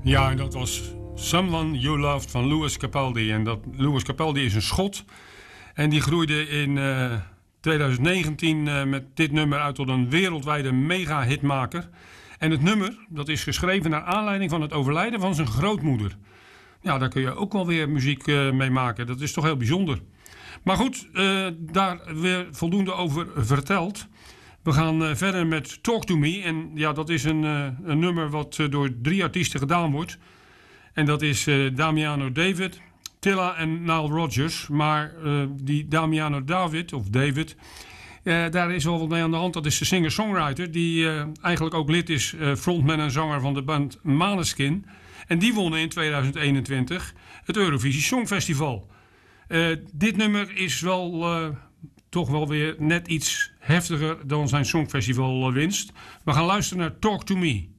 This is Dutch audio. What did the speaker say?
Ja, en dat was Someone You Loved van Lewis Capaldi. En Lewis Capaldi is een Schot. En die groeide in 2019 met dit nummer uit tot een wereldwijde mega-hitmaker. En het nummer, dat is geschreven naar aanleiding van het overlijden van zijn grootmoeder. Ja, daar kun je ook wel weer muziek mee maken. Dat is toch heel bijzonder. Maar goed, daar weer voldoende over verteld. We gaan verder met Talk To Me. En ja, dat is een nummer wat door 3 artiesten gedaan wordt. En dat is Damiano David, Tilla en Nile Rodgers. Maar die Damiano David, daar is wel wat mee aan de hand. Dat is de singer-songwriter die eigenlijk ook lid is, frontman en zanger van de band Måneskin. En die wonnen in 2021 het Eurovisie Songfestival. Dit nummer is wel toch wel weer net iets heftiger dan zijn Songfestival winst. We gaan luisteren naar Talk To Me.